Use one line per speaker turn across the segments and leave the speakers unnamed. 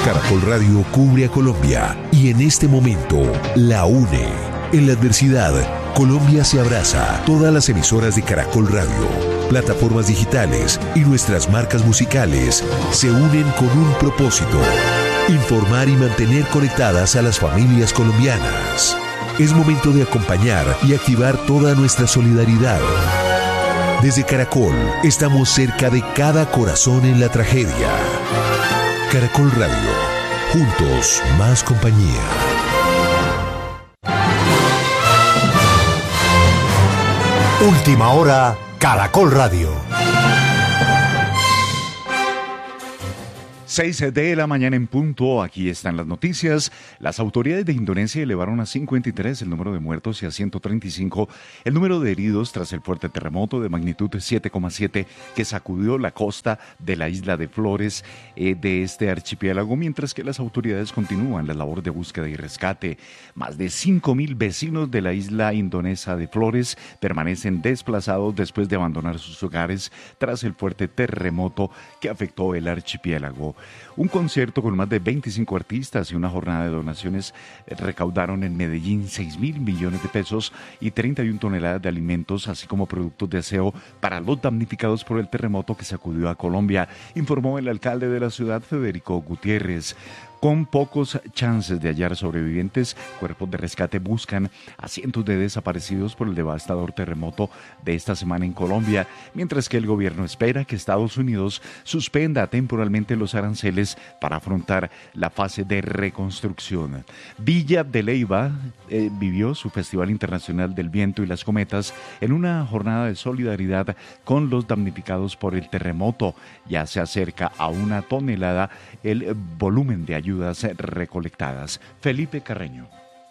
Caracol Radio cubre a Colombia y en este momento la une. En la adversidad, Colombia se abraza. Todas las emisoras de Caracol Radio, plataformas digitales y nuestras marcas musicales se unen con un propósito: informar y mantener conectadas a las familias colombianas. Es momento de acompañar y activar toda nuestra solidaridad. Desde Caracol, estamos cerca de cada corazón en la tragedia. Caracol Radio, juntos más compañía.
Última hora, Caracol Radio.
6 de la mañana en punto, aquí están las noticias. Las autoridades de Indonesia elevaron a 53 el número de muertos y a 135 el número de heridos tras el fuerte terremoto de magnitud 7,7 que sacudió la costa de la isla de Flores de este archipiélago, mientras que las autoridades continúan la labor de búsqueda y rescate. Más de 5.000 vecinos de la isla indonesa de Flores permanecen desplazados después de abandonar sus hogares tras el fuerte terremoto que afectó el archipiélago. Un concierto con más de 25 artistas y una jornada de donaciones recaudaron en Medellín 6.000 millones de pesos y 31 toneladas de alimentos, así como productos de aseo para los damnificados por el terremoto que sacudió a Colombia, informó el alcalde de la ciudad, Federico Gutiérrez. Con pocos chances de hallar sobrevivientes, cuerpos de rescate buscan a cientos de desaparecidos por el devastador terremoto de esta semana en Colombia, mientras que el gobierno espera que Estados Unidos suspenda temporalmente los aranceles para afrontar la fase de reconstrucción. Villa de Leyva vivió su Festival Internacional del Viento y las Cometas en una jornada de solidaridad con los damnificados por el terremoto. Ya se acerca a 1 tonelada el volumen de ayudas recolectadas. Felipe Carreño.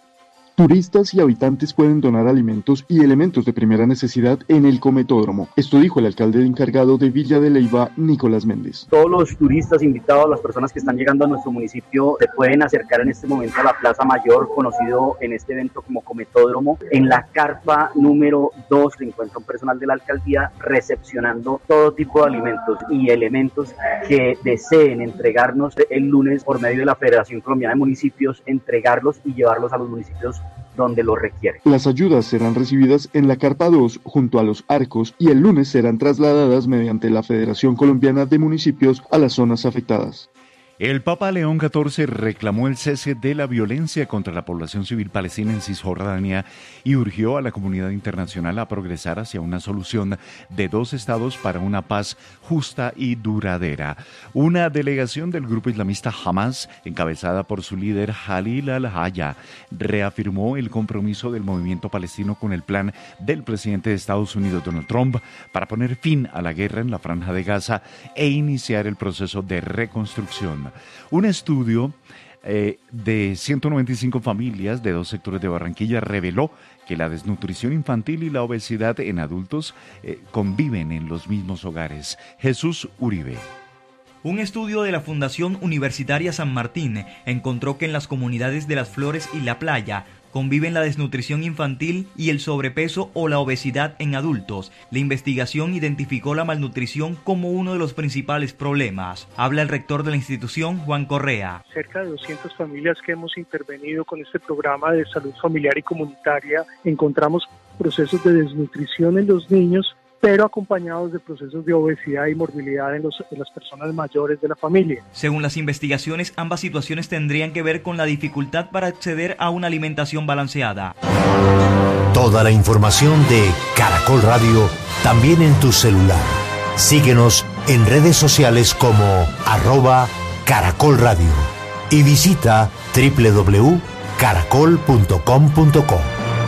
Turistas y habitantes pueden donar alimentos y elementos de primera necesidad en el cometódromo. Esto dijo el alcalde encargado de Villa de Leyva, Nicolás Méndez.
Todos los turistas invitados, las personas que están llegando a nuestro municipio, se pueden acercar en este momento a la Plaza Mayor, conocido en este evento como cometódromo. En la carpa número 2 se encuentra un personal de la alcaldía recepcionando todo tipo de alimentos y elementos que deseen entregarnos el lunes por medio de la Federación Colombiana de Municipios, entregarlos y llevarlos a los municipios donde lo requiere.
Las ayudas serán recibidas en la carpa 2 junto a los arcos y el lunes serán trasladadas mediante la Federación Colombiana de Municipios a las zonas afectadas.
El Papa León XIV reclamó el cese de la violencia contra la población civil palestina en Cisjordania y urgió a la comunidad internacional a progresar hacia una solución de 2 estados para una paz justa y duradera. Una delegación del grupo islamista Hamas, encabezada por su líder Khalil al-Haya, reafirmó el compromiso del movimiento palestino con el plan del presidente de Estados Unidos, Donald Trump, para poner fin a la guerra en la Franja de Gaza e iniciar el proceso de reconstrucción. Un estudio de 195 familias de 2 sectores de Barranquilla reveló que la desnutrición infantil y la obesidad en adultos conviven en los mismos hogares. Jesús Uribe.
Un estudio de la Fundación Universitaria San Martín encontró que en las comunidades de Las Flores y La Playa conviven la desnutrición infantil y el sobrepeso o la obesidad en adultos. La investigación identificó la malnutrición como uno de los principales problemas. Habla el rector de la institución, Juan Correa.
Cerca de 200 familias que hemos intervenido con este programa de salud familiar y comunitaria, encontramos procesos de desnutrición en los niños, pero acompañados de procesos de obesidad y morbilidad en las personas mayores de la familia.
Según las investigaciones, ambas situaciones tendrían que ver con la dificultad para acceder a una alimentación balanceada.
Toda la información de Caracol Radio también en tu celular. Síguenos en redes sociales como @Caracol Radio y visita www.caracol.com.co.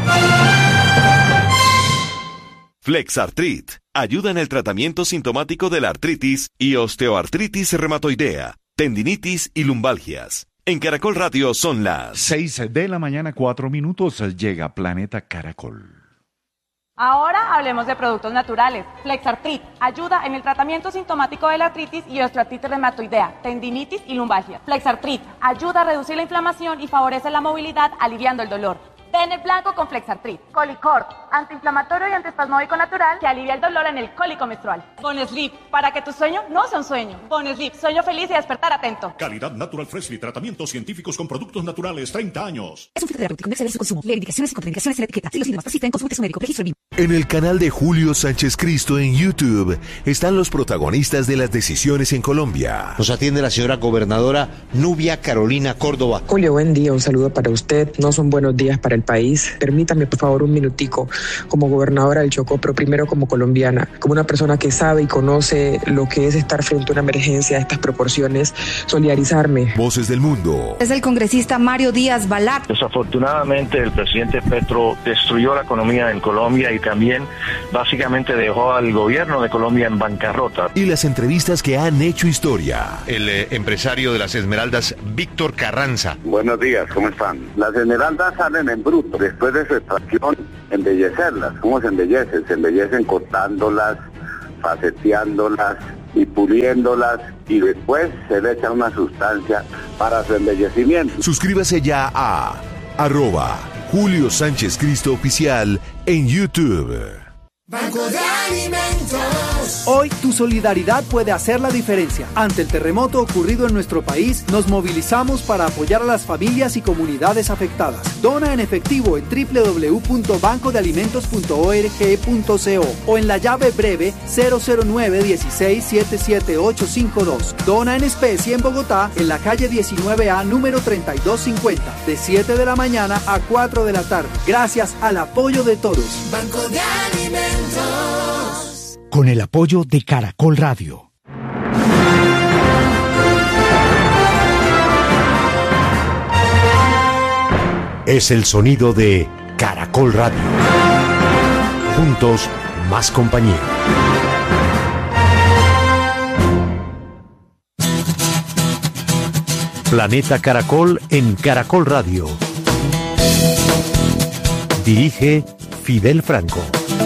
Flexartrit ayuda en el tratamiento sintomático de la artritis y osteoartritis reumatoidea, tendinitis y lumbalgias. En Caracol Radio son las
6 de la mañana, 4 minutos. Llega Planeta Caracol.
Ahora hablemos de productos naturales. Flexartrit ayuda en el tratamiento sintomático de la artritis y osteoartritis reumatoidea, tendinitis y lumbalgia. Flexartrit ayuda a reducir la inflamación y favorece la movilidad, aliviando el dolor. Bennett blanco con Flexartrit. Colicorp, antiinflamatorio y antiespasmódico natural que alivia el dolor en el cólico menstrual. Bonesleep, para que tu sueño no sea un sueño. Bonesleep, sueño feliz y despertar atento.
Calidad Natural Freshly, tratamientos científicos con productos naturales, 30 años.
Es un filtro terapéutico, no exceder su consumo. Lee indicaciones y contraindicaciones en la etiqueta. Si los síntomas persisten, consulte a su médico. Registro BIM.
En el canal de Julio Sánchez Cristo en YouTube están los protagonistas de las decisiones en Colombia.
Nos atiende la señora gobernadora Nubia Carolina Córdoba.
Julio, buen día, un saludo para usted. No son buenos días para el país. Permítame, por favor, un minutico. Como gobernadora del Chocó, pero primero como colombiana, como una persona que sabe y conoce lo que es estar frente a una emergencia de estas proporciones, solidarizarme.
Voces del mundo.
Es el congresista Mario Díaz Balart.
Desafortunadamente, el presidente Petro destruyó la economía en Colombia y también básicamente dejó al gobierno de Colombia en bancarrota.
Y las entrevistas que han hecho historia.
El empresario de las Esmeraldas, Víctor Carranza.
Buenos días, ¿cómo están? Las esmeraldas salen en bruto. Después de su extracción, embellecerlas. ¿Cómo se embellecen? Se embellecen cortándolas, faceteándolas y puliéndolas, y después se le echa una sustancia para su embellecimiento.
Suscríbase ya a @Julio Sánchez Cristo Oficial en YouTube.
Banco de Alimentos.
Hoy tu solidaridad puede hacer la diferencia. Ante el terremoto ocurrido en nuestro país, nos movilizamos para apoyar a las familias y comunidades afectadas. Dona en efectivo en www.bancodealimentos.org.co o en la llave breve 009-16-77852. Dona en especie en Bogotá, en la calle 19A, número 3250, de 7 de la mañana a 4 de la tarde. Gracias al apoyo de todos.
Banco de Alimentos.
Con el apoyo de Caracol Radio. Es el sonido de Caracol Radio. Juntos, más compañía. Planeta Caracol en Caracol Radio. Dirige Fidel Franco.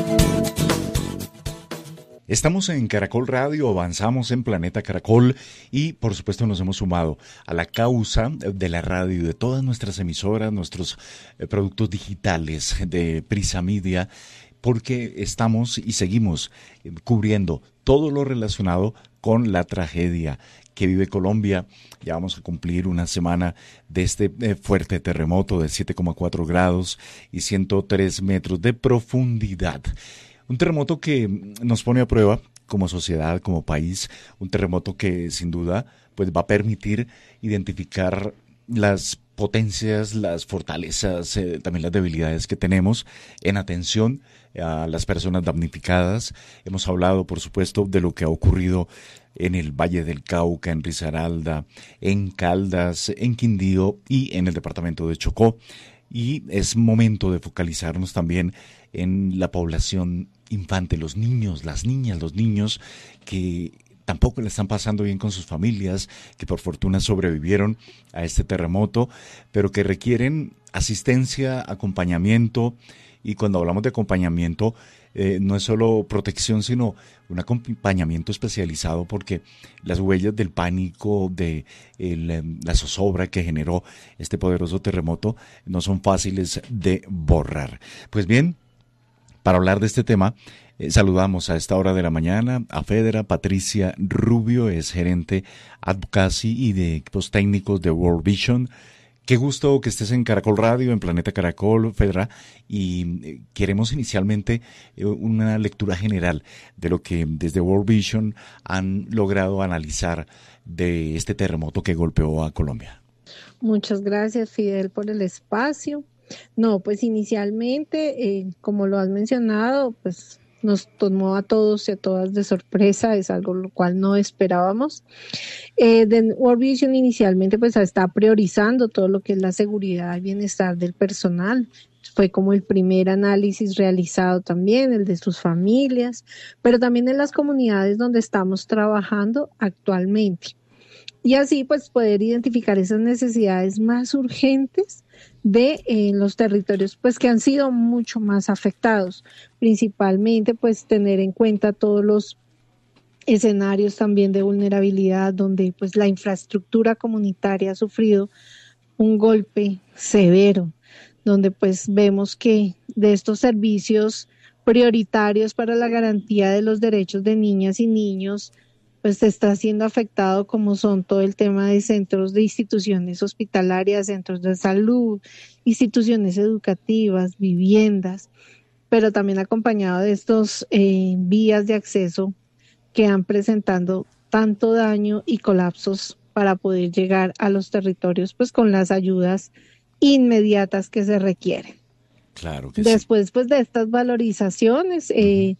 Estamos en Caracol Radio, avanzamos en Planeta Caracol y por supuesto nos hemos sumado a la causa de la radio, de todas nuestras emisoras, nuestros productos digitales de Prisa Media, porque estamos y seguimos cubriendo todo lo relacionado con la tragedia que vive Colombia. Ya vamos a cumplir una semana de este fuerte terremoto de 7,4 grados y 103 metros de profundidad. Un terremoto que nos pone a prueba como sociedad, como país, un terremoto que sin duda pues va a permitir identificar las potencias, las fortalezas, también las debilidades que tenemos en atención a las personas damnificadas. Hemos hablado, por supuesto, de lo que ha ocurrido en el Valle del Cauca, en Risaralda, en Caldas, en Quindío y en el departamento de Chocó. Y es momento de focalizarnos también en la población infante, los niños, las niñas, los niños que tampoco le están pasando bien con sus familias, que por fortuna sobrevivieron a este terremoto, pero que requieren asistencia, acompañamiento. Y cuando hablamos de acompañamiento, no es solo protección, sino un acompañamiento especializado, porque las huellas del pánico, de la zozobra que generó este poderoso terremoto no son fáciles de borrar. Pues bien, para hablar de este tema, saludamos a esta hora de la mañana a Fedra Patricia Rubio, es gerente Advocacy y de equipos técnicos de World Vision. Qué gusto que estés en Caracol Radio, en Planeta Caracol, Fedra, y queremos inicialmente una lectura general de lo que desde World Vision han logrado analizar de este terremoto que golpeó a Colombia.
Muchas gracias, Fidel, por el espacio. No, pues inicialmente, como lo has mencionado, pues nos tomó a todos y a todas de sorpresa, es algo lo cual no esperábamos. World Vision inicialmente pues está priorizando todo lo que es la seguridad y bienestar del personal. Fue como el primer análisis realizado también, el de sus familias, pero también en las comunidades donde estamos trabajando actualmente. Y así pues poder identificar esas necesidades más urgentes de los territorios pues que han sido mucho más afectados, principalmente pues tener en cuenta todos los escenarios también de vulnerabilidad donde pues la infraestructura comunitaria ha sufrido un golpe severo, donde pues vemos que de estos servicios prioritarios para la garantía de los derechos de niñas y niños, pues está siendo afectado, como son todo el tema de centros de instituciones hospitalarias, centros de salud, instituciones educativas, viviendas, pero también acompañado de estos vías de acceso que han presentado tanto daño y colapsos para poder llegar a los territorios, pues con las ayudas inmediatas que se requieren.
Claro que
Después,
sí.
pues de estas valoraciones,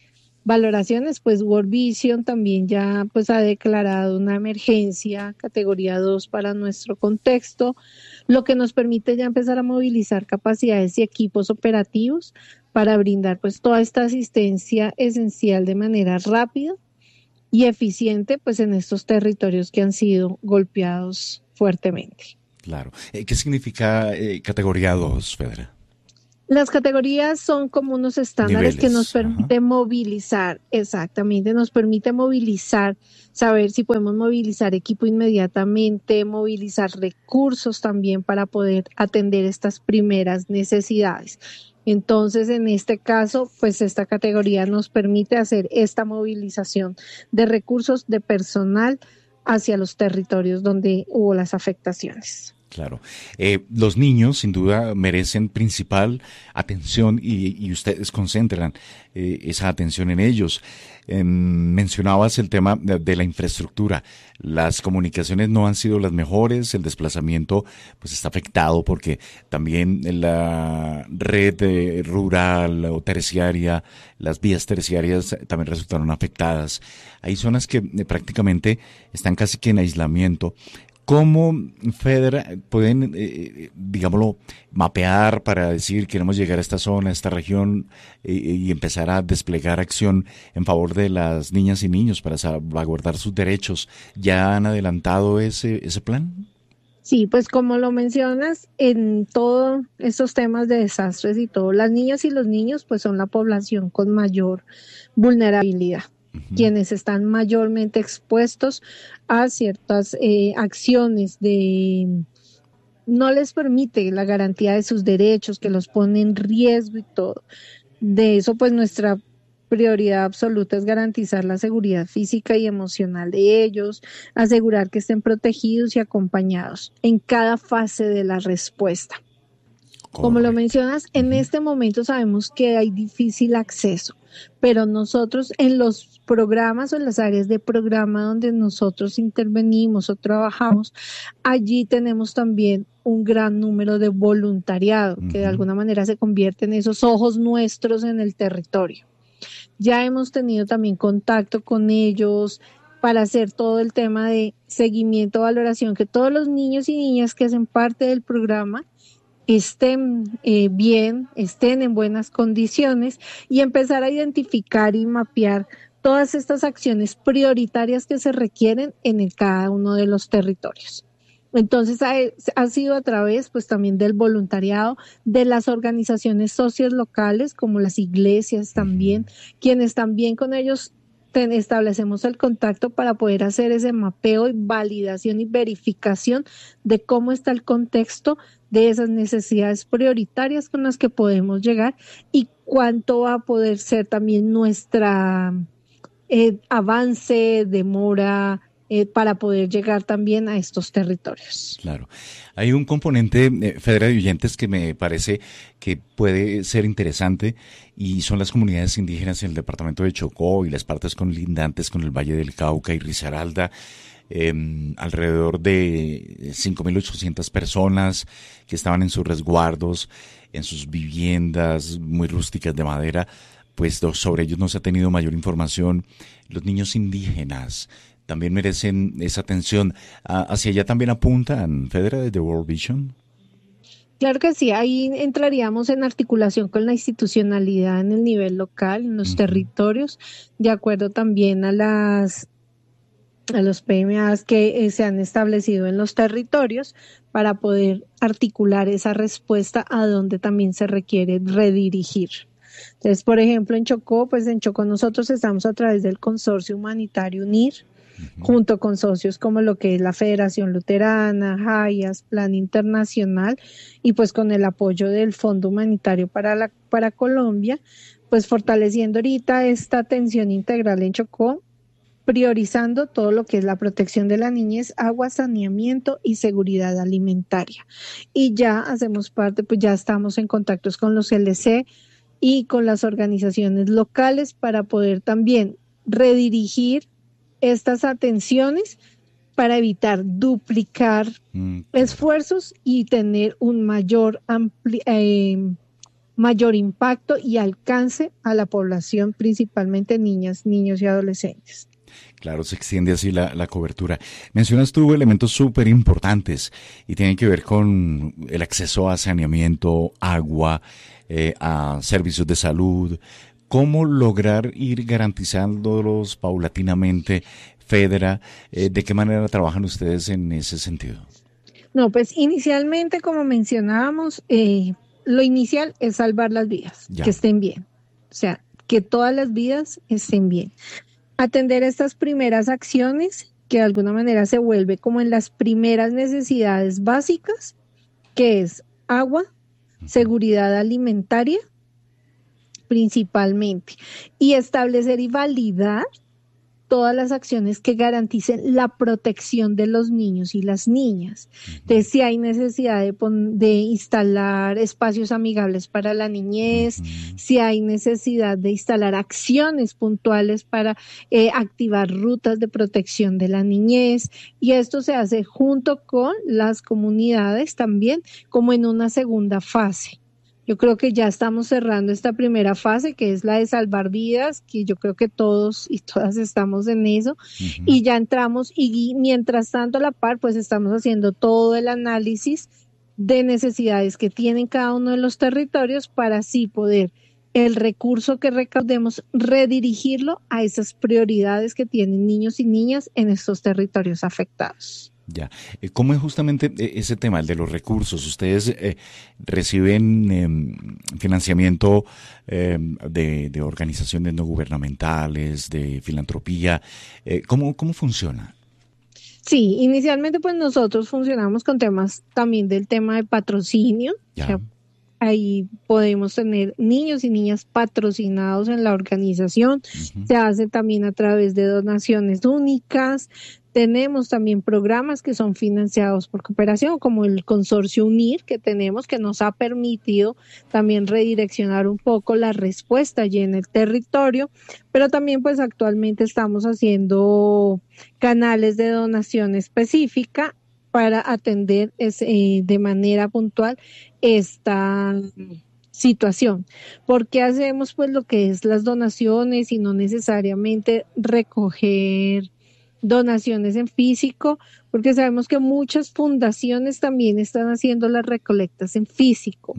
pues World Vision también ya pues ha declarado una emergencia categoría 2 para nuestro contexto, lo que nos permite ya empezar a movilizar capacidades y equipos operativos para brindar pues toda esta asistencia esencial de manera rápida y eficiente pues en estos territorios que han sido golpeados fuertemente.
Claro. ¿Qué significa categoría 2, Fedra?
Las categorías son como unos estándares que nos permiten movilizar, exactamente, nos permite movilizar, saber si podemos movilizar equipo inmediatamente, movilizar recursos también para poder atender estas primeras necesidades. Entonces, en este caso, pues esta categoría nos permite hacer esta movilización de recursos, de personal hacia los territorios donde hubo las afectaciones.
Claro. Los niños, sin duda, merecen principal atención y ustedes concentran esa atención en ellos. Mencionabas el tema de la infraestructura. Las comunicaciones no han sido las mejores, el desplazamiento pues está afectado porque también la red rural o terciaria, las vías terciarias también resultaron afectadas. Hay zonas que prácticamente están casi que en aislamiento. ¿Cómo, Fedra, pueden, digámoslo, mapear para decir queremos llegar a esta zona, a esta región y empezar a desplegar acción en favor de las niñas y niños para salvaguardar sus derechos? ¿Ya han adelantado ese plan?
Sí, pues como lo mencionas, en todos estos temas de desastres y todo, las niñas y los niños pues son la población con mayor vulnerabilidad. Quienes están mayormente expuestos a ciertas acciones no les permite la garantía de sus derechos, que los pone en riesgo y todo. De eso, pues nuestra prioridad absoluta es garantizar la seguridad física y emocional de ellos, asegurar que estén protegidos y acompañados en cada fase de la respuesta. Como lo mencionas, en este momento sabemos que hay difícil acceso, pero nosotros en los programas o en las áreas de programa donde nosotros intervenimos o trabajamos, allí tenemos también un gran número de voluntariado que de alguna manera se convierte en esos ojos nuestros en el territorio. Ya hemos tenido también contacto con ellos para hacer todo el tema de seguimiento, valoración, que todos los niños y niñas que hacen parte del programa estén bien, estén en buenas condiciones y empezar a identificar y mapear todas estas acciones prioritarias que se requieren en cada uno de los territorios. Entonces ha sido a través pues también del voluntariado, de las organizaciones socias locales como las iglesias también, quienes también con ellos establecemos el contacto para poder hacer ese mapeo y validación y verificación de cómo está el contexto de esas necesidades prioritarias con las que podemos llegar y cuánto va a poder ser también nuestra avance, demora, para poder llegar también a estos territorios.
Claro. Hay un componente, Fedra de Oyentes, que me parece que puede ser interesante y son las comunidades indígenas en el departamento de Chocó y las partes conlindantes con el Valle del Cauca y Risaralda. Alrededor de 5.800 personas que estaban en sus resguardos, en sus viviendas muy rústicas de madera, pues sobre ellos no se ha tenido mayor información. Los niños indígenas también merecen esa atención. ¿Hacia allá también apuntan, Fedra, desde World Vision?
Claro que sí, ahí entraríamos en articulación con la institucionalidad en el nivel local, en los territorios, de acuerdo también a los PMAs que se han establecido en los territorios para poder articular esa respuesta a donde también se requiere redirigir. Entonces, por ejemplo, en Chocó nosotros estamos a través del Consorcio Humanitario UNIR, junto con socios como lo que es la Federación Luterana, Hayas, Plan Internacional, y pues con el apoyo del Fondo Humanitario para Colombia, pues fortaleciendo ahorita esta atención integral en Chocó, priorizando todo lo que es la protección de la niñez, agua, saneamiento y seguridad alimentaria. Y ya hacemos parte, pues ya estamos en contactos con los LC y con las organizaciones locales para poder también redirigir estas atenciones para evitar duplicar esfuerzos y tener un mayor impacto y alcance a la población, principalmente niñas, niños y adolescentes.
Claro, se extiende así la cobertura. Mencionas tú elementos súper importantes y tienen que ver con el acceso a saneamiento, agua, a servicios de salud. ¿Cómo lograr ir garantizándolos paulatinamente, Fedra? ¿De qué manera trabajan ustedes en ese sentido?
No, pues inicialmente, como mencionábamos, lo inicial es salvar las vidas, que estén bien. O sea, que todas las vidas estén bien. Atender estas primeras acciones, que de alguna manera se vuelve como en las primeras necesidades básicas, que es agua, seguridad alimentaria, principalmente, y establecer y validar todas las acciones que garanticen la protección de los niños y las niñas. Entonces, si hay necesidad de instalar espacios amigables para la niñez, si hay necesidad de instalar acciones puntuales para activar rutas de protección de la niñez, y esto se hace junto con las comunidades también, como en una segunda fase. Yo creo que ya estamos cerrando esta primera fase, que es la de salvar vidas, que yo creo que todos y todas estamos en eso, y ya entramos, y mientras tanto a la par, pues estamos haciendo todo el análisis de necesidades que tienen cada uno de los territorios para así poder el recurso que recaudemos redirigirlo a esas prioridades que tienen niños y niñas en estos territorios afectados.
Ya. ¿Cómo es justamente ese tema, el de los recursos? Ustedes reciben financiamiento de organizaciones no gubernamentales, de filantropía. ¿Cómo funciona?
Sí, inicialmente pues nosotros funcionamos con temas también del tema de patrocinio. O sea, ahí podemos tener niños y niñas patrocinados en la organización. Se hace también a través de donaciones únicas. Tenemos también programas que son financiados por cooperación, como el consorcio UNIR que tenemos, que nos ha permitido también redireccionar un poco la respuesta allí en el territorio, pero también pues actualmente estamos haciendo canales de donación específica para atender de manera puntual esta situación. ¿Por qué hacemos pues lo que es las donaciones y no necesariamente recoger donaciones en físico? Porque sabemos que muchas fundaciones también están haciendo las recolectas en físico,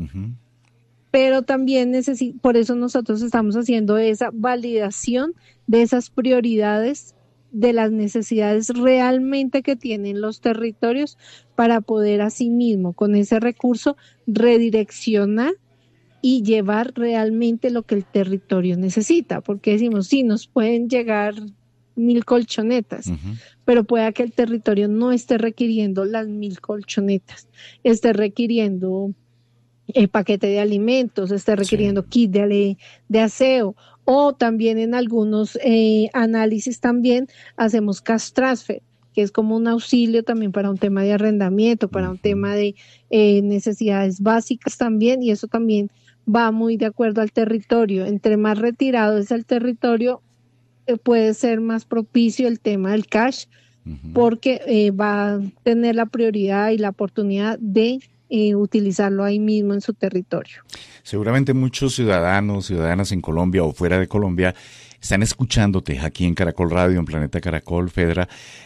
pero también por eso nosotros estamos haciendo esa validación de esas prioridades, de las necesidades realmente que tienen los territorios, para poder asimismo con ese recurso redireccionar y llevar realmente lo que el territorio necesita, porque decimos, sí, nos pueden llegar 1,000 colchonetas, pero pueda que el territorio no esté requiriendo las 1,000 colchonetas, esté requiriendo paquete de alimentos, esté requiriendo kit de aseo, o también en algunos análisis también hacemos cash transfer, que es como un auxilio también para un tema de arrendamiento, para un tema de necesidades básicas también, y eso también va muy de acuerdo al territorio. Entre más retirado es el territorio, puede ser más propicio el tema del cash, porque va a tener la prioridad y la oportunidad de utilizarlo ahí mismo en su territorio.
Seguramente muchos ciudadanas en Colombia o fuera de Colombia están escuchándote aquí en Caracol Radio, en Planeta Caracol, Fedra,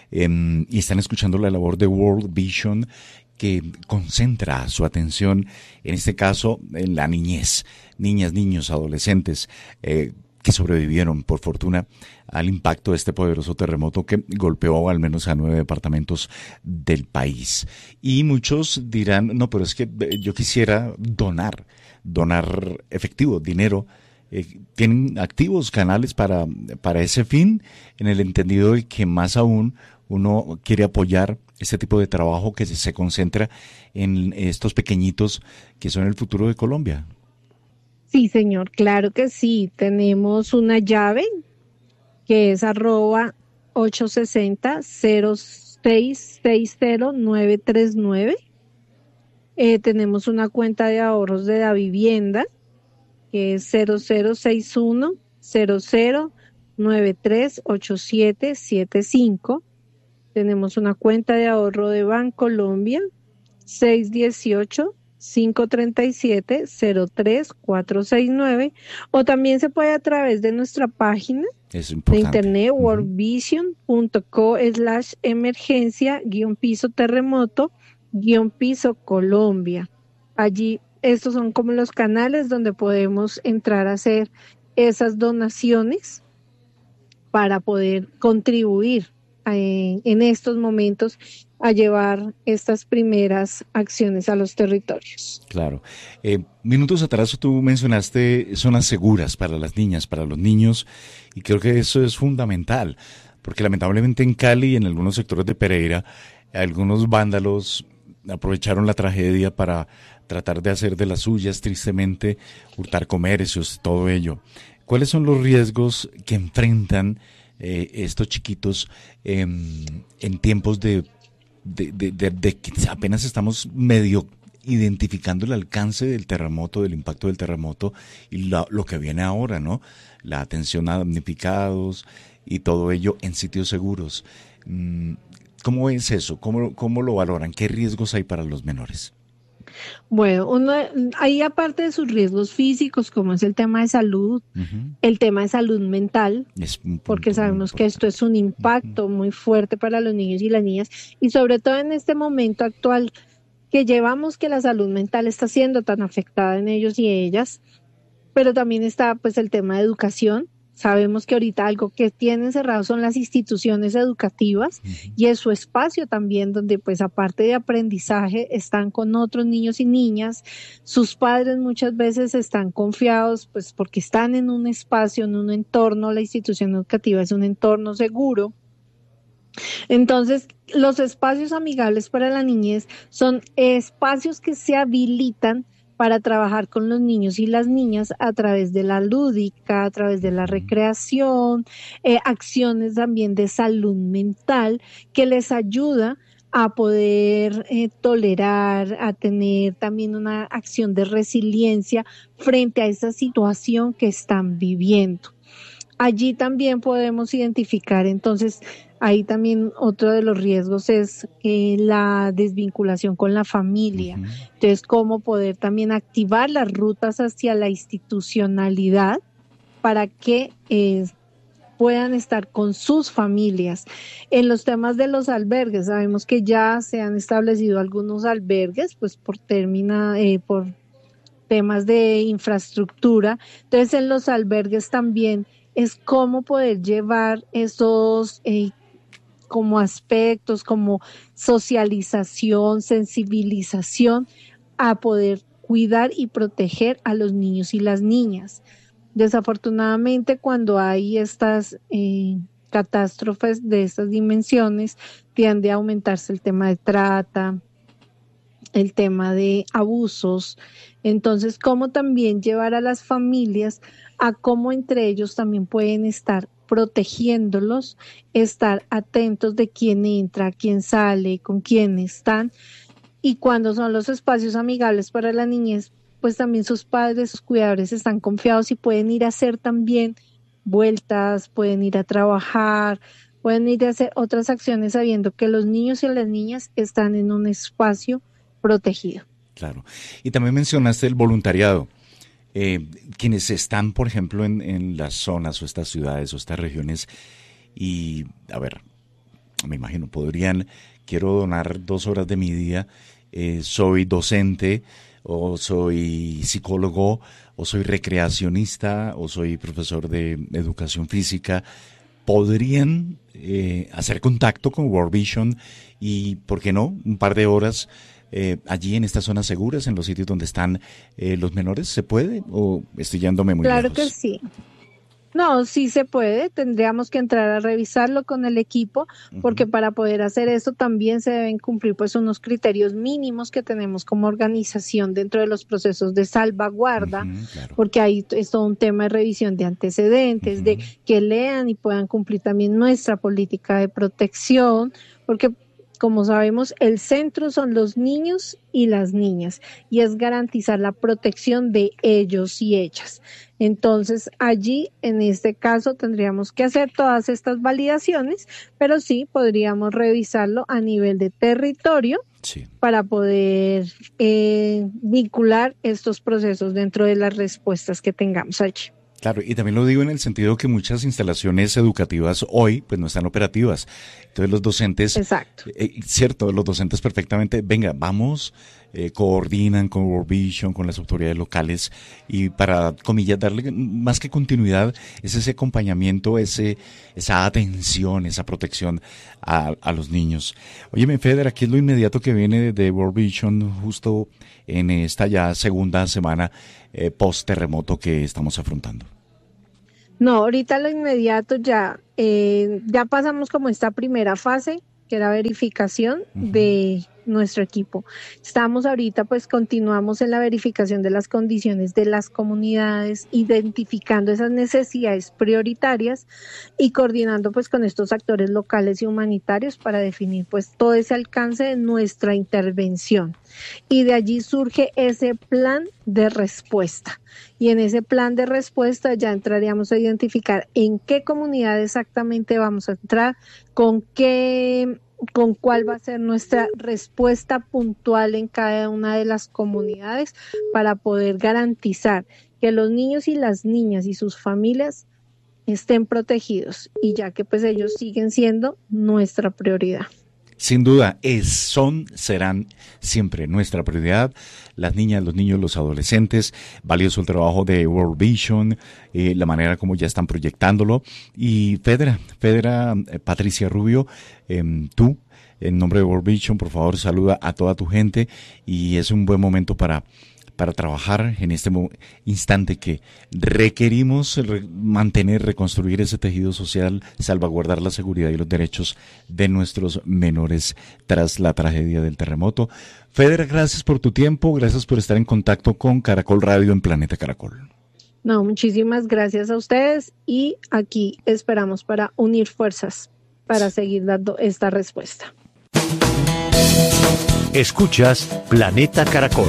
y están escuchando la labor de World Vision, que concentra su atención, en este caso, en la niñez, niñas, niños, adolescentes, que sobrevivieron, por fortuna, al impacto de este poderoso terremoto que golpeó al menos a 9 departamentos del país. Y muchos dirán, no, pero es que yo quisiera donar efectivo, dinero, tienen activos canales para ese fin, en el entendido de que más aún uno quiere apoyar este tipo de trabajo que se concentra en estos pequeñitos que son el futuro de Colombia.
Sí, señor, claro que sí. Tenemos una llave que es @860-0660-939. Tenemos una cuenta de ahorros de la vivienda que es 0061-00938775. Tenemos una cuenta de ahorro de Bancolombia 618-537-03469, o también se puede a través de nuestra página de internet worldvision.co/emergencia-terremoto-Colombia. Allí estos son como los canales donde podemos entrar a hacer esas donaciones para poder contribuir en estos momentos a llevar estas primeras acciones a los territorios.
Claro. Minutos atrás tú mencionaste zonas seguras para las niñas, para los niños, y creo que eso es fundamental, porque lamentablemente en Cali y en algunos sectores de Pereira, algunos vándalos aprovecharon la tragedia para tratar de hacer de las suyas, tristemente, hurtar comercios, todo ello. ¿Cuáles son los riesgos que enfrentan estos chiquitos en tiempos de que apenas estamos medio identificando el alcance del terremoto, del impacto del terremoto y lo que viene ahora, ¿no? La atención a damnificados y todo ello en sitios seguros. ¿Cómo es eso? ¿Cómo lo valoran? ¿Qué riesgos hay para los menores?
Bueno, ahí aparte de sus riesgos físicos, como es el tema de salud, el tema de salud mental, porque sabemos que esto es un impacto muy fuerte para los niños y las niñas, y sobre todo en este momento actual que llevamos, que la salud mental está siendo tan afectada en ellos y ellas, pero también está pues el tema de educación. Sabemos que ahorita algo que tienen cerrado son las instituciones educativas y es su espacio también donde pues aparte de aprendizaje están con otros niños y niñas. Sus padres muchas veces están confiados pues porque están en un espacio, en un entorno, la institución educativa es un entorno seguro. Entonces, los espacios amigables para la niñez son espacios que se habilitan para trabajar con los niños y las niñas a través de la lúdica, a través de la recreación, acciones también de salud mental que les ayuda a poder tolerar, a tener también una acción de resiliencia frente a esa situación que están viviendo. Allí también podemos identificar, entonces, ahí también otro de los riesgos es la desvinculación con la familia. Entonces, cómo poder también activar las rutas hacia la institucionalidad para que puedan estar con sus familias. En los temas de los albergues, sabemos que ya se han establecido algunos albergues, pues por temas de infraestructura. Entonces, en los albergues también es cómo poder llevar esos como aspectos, como socialización, sensibilización, a poder cuidar y proteger a los niños y las niñas. Desafortunadamente, cuando hay estas catástrofes de estas dimensiones, tiende a aumentarse el tema de trata, el tema de abusos. Entonces, cómo también llevar a las familias a cómo entre ellos también pueden estar protegiéndolos, estar atentos de quién entra, quién sale, con quién están. Y cuando son los espacios amigables para la niñez, pues también sus padres, sus cuidadores están confiados y pueden ir a hacer también vueltas, pueden ir a trabajar, pueden ir a hacer otras acciones sabiendo que los niños y las niñas están en un espacio protegido.
Claro. Y también mencionaste el voluntariado. Quienes están, por ejemplo, en las zonas o estas ciudades o estas regiones y, a ver, me imagino, quiero donar 2 horas de mi día, soy docente o soy psicólogo o soy recreacionista o soy profesor de educación física, podrían hacer contacto con World Vision y, ¿por qué no?, un par de horas allí en estas zonas seguras, en los sitios donde están los menores. ¿Se puede o estoy yéndome muy lejos?
Claro que sí. No, sí se puede, tendríamos que entrar a revisarlo con el equipo, porque para poder hacer esto también se deben cumplir pues unos criterios mínimos que tenemos como organización dentro de los procesos de salvaguarda, claro. Porque ahí es todo un tema de revisión de antecedentes, de que lean y puedan cumplir también nuestra política de protección, porque como sabemos, el centro son los niños y las niñas y es garantizar la protección de ellos y ellas. Entonces, allí, en este caso, tendríamos que hacer todas estas validaciones, pero sí podríamos revisarlo a nivel de territorio para poder vincular estos procesos dentro de las respuestas que tengamos allí.
Claro, y también lo digo en el sentido que muchas instalaciones educativas hoy pues no están operativas. Entonces los docentes, cierto, los docentes perfectamente, venga, vamos, coordinan con World Vision, con las autoridades locales y para, comillas, darle más que continuidad, es ese acompañamiento, esa atención, esa protección a los niños. Óyeme, Feder, aquí es lo inmediato que viene de World Vision justo en esta ya segunda semana post-terremoto que estamos afrontando.
No, ahorita lo inmediato ya pasamos como esta primera fase, que era verificación de nuestro equipo. Estamos ahorita, pues continuamos en la verificación de las condiciones de las comunidades, identificando esas necesidades prioritarias y coordinando pues con estos actores locales y humanitarios para definir pues todo ese alcance de nuestra intervención. Y de allí surge ese plan de respuesta. Y en ese plan de respuesta ya entraríamos a identificar en qué comunidad exactamente vamos a entrar, con cuál va a ser nuestra respuesta puntual en cada una de las comunidades para poder garantizar que los niños y las niñas y sus familias estén protegidos y ya que pues ellos siguen siendo nuestra prioridad.
Sin duda, serán siempre nuestra prioridad, las niñas, los niños, los adolescentes. Valioso el trabajo de World Vision, la manera como ya están proyectándolo. Y Fedra, Patricia Rubio, tú, en nombre de World Vision, por favor, saluda a toda tu gente y es un buen momento para trabajar en este instante que requerimos mantener, reconstruir ese tejido social, salvaguardar la seguridad y los derechos de nuestros menores tras la tragedia del terremoto. Feder, gracias por tu tiempo, gracias por estar en contacto con Caracol Radio en Planeta Caracol.
No, muchísimas gracias a ustedes y aquí esperamos para unir fuerzas para seguir dando esta respuesta.
Escuchas Planeta Caracol.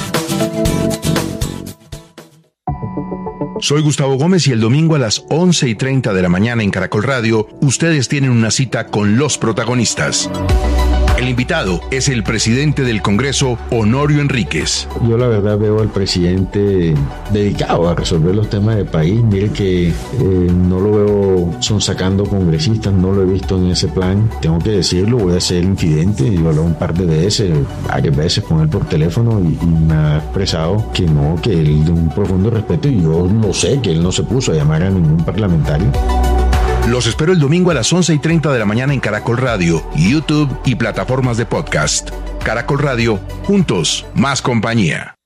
Soy Gustavo Gómez y el domingo a las 11:30 de la mañana en Caracol Radio, ustedes tienen una cita con los protagonistas. El invitado es el presidente del Congreso, Honorio Enríquez.
Yo la verdad veo al presidente dedicado a resolver los temas del país. Mire que no lo veo sonsacando congresistas, no lo he visto en ese plan. Tengo que decirlo, voy a ser infidente. Yo hablé un par de veces, varias veces con él por teléfono y me ha expresado que no, que él de un profundo respeto, y yo no sé, que él no se puso a llamar a ningún parlamentario.
Los espero el domingo a las 11:30 de la mañana en Caracol Radio, YouTube y plataformas de podcast. Caracol Radio, juntos, más compañía.